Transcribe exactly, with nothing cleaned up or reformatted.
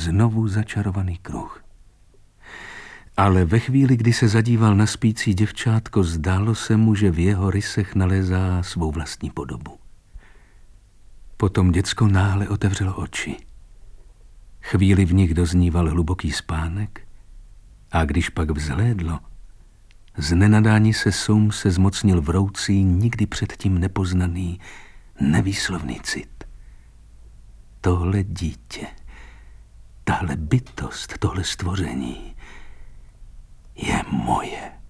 znovu začarovaný kruh. Ale ve chvíli, kdy se zadíval na spící děvčátko, zdálo se mu, že v jeho rysech nalézá svou vlastní podobu. Potom děcko náhle otevřelo oči. Chvíli v nich dozníval hluboký spánek a když pak vzhlédlo, z nenadání se Soum se zmocnil vroucí, nikdy předtím nepoznaný, nevýslovný cit. Tohle dítě, tahle bytost, tohle stvoření je moje.